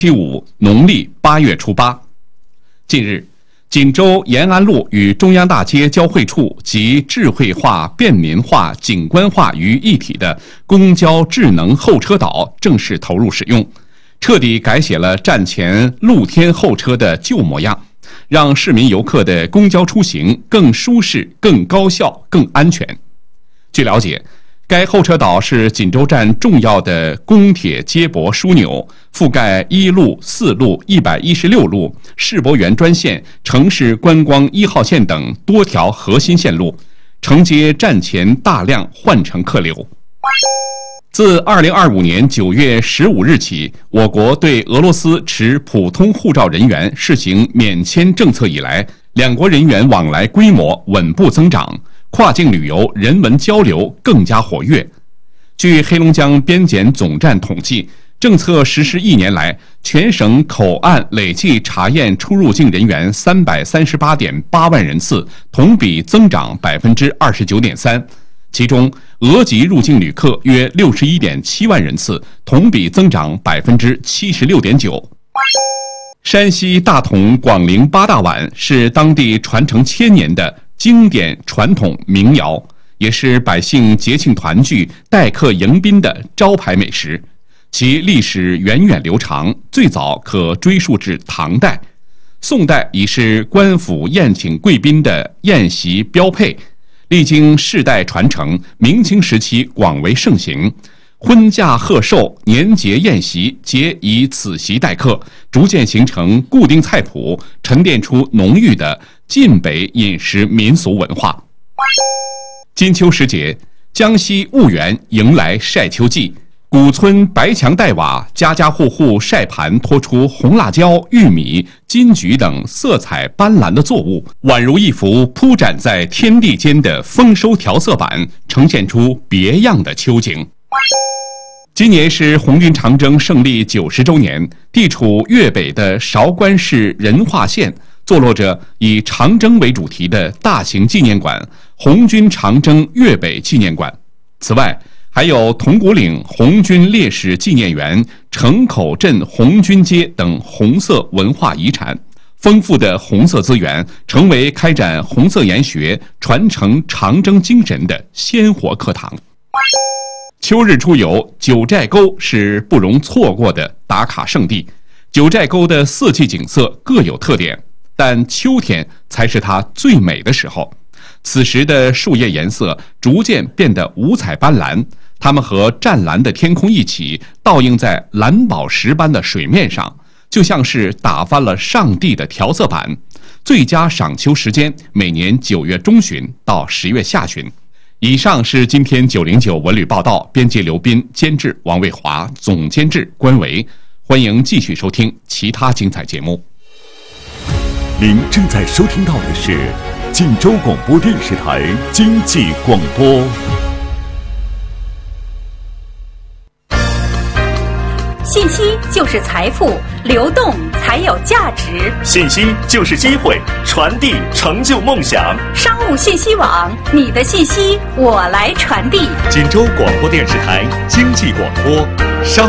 第5农历8月初8。近日，锦州延安路与中央大街交汇处集智慧化、便民化、景观化于一体的公交智能候车岛正式投入使用，彻底改写了站前露天候车的旧模样，让市民游客的公交出行更舒适、更高效、更安全。据了解，该候车岛是锦州站重要的公铁接驳枢纽，覆盖1路、4路、116路、世博园专线、城市观光1号线等多条核心线路，承接站前大量换乘客流。自2025年9月15日起，我国对俄罗斯持普通护照人员试行免签政策以来，两国人员往来规模稳步增长，跨境旅游、人文交流更加活跃。据黑龙江边检总站统计，政策实施1年来，全省口岸累计查验出入境人员338.8万人次，同比增长29.3%。其中，俄籍入境旅客约61.7万人次，同比增长76.9%。山西大同广陵八大碗是当地传承千年的经典传统民谣，也是百姓节庆团聚、待客迎宾的招牌美食。其历史源远流长，最早可追溯至唐代。宋代已是官府宴请贵宾的宴席标配，历经世代传承，明清时期广为盛行。婚嫁贺寿、年节宴席皆以此席待客，逐渐形成固定菜谱，沉淀出浓郁的晋北饮食民俗文化。金秋时节，江西婺源迎来晒秋季，古村白墙黛瓦，家家户户晒盘拖出红辣椒、玉米、金桔等色彩斑斓的作物，宛如一幅铺展在天地间的丰收调色板，呈现出别样的秋景。今年是红军长征胜利90周年，地处粤北的韶关市仁化县坐落着以长征为主题的大型纪念馆——红军长征粤北纪念馆。此外，还有铜鼓岭红军烈士纪念园、城口镇红军街等红色文化遗产。丰富的红色资源成为开展红色研学、传承长征精神的鲜活课堂。秋日出游，九寨沟是不容错过的打卡胜地。九寨沟的四季景色各有特点，但秋天才是它最美的时候。此时的树叶颜色逐渐变得五彩斑斓，它们和湛蓝的天空一起倒映在蓝宝石般的水面上，就像是打翻了上帝的调色板。最佳赏秋时间每年9月中旬到10月下旬。以上是今天909文旅报道，编辑刘斌，监制王卫华，总监制关维。欢迎继续收听其他精彩节目。 您正在收听到的是晋州广播电视台经济广播。 信息就是财富，流动才有价值。 信息就是机会，传递成就梦想。 商务信息网，你的信息我来传递。 锦州广播电视台经济广播，商